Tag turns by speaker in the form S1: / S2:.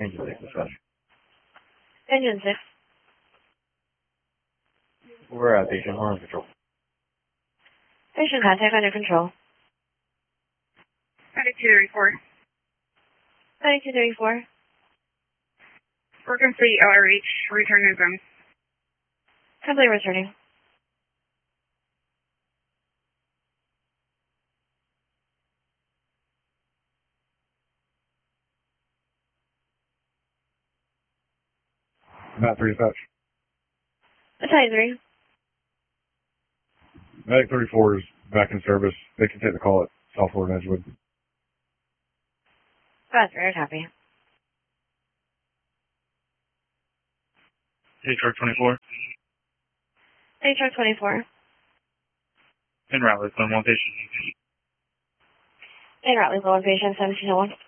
S1: Engine 6 dispatch.
S2: Engine 6.
S1: We're at patient, we're on control.
S2: Patient contact under control.
S3: 9234.
S2: 9234.
S3: For complete outreach, return to zone.
S2: Complete returning.
S4: Matt 3 dispatch.
S2: Battalion 3.
S4: Medic 34 is back in service. They can take the call at South Florida and Edgewood.
S2: Roger, copy.
S5: HR 24.
S2: HR 24.
S5: En route with 1 patient.
S2: En route with 1 patient, 1701.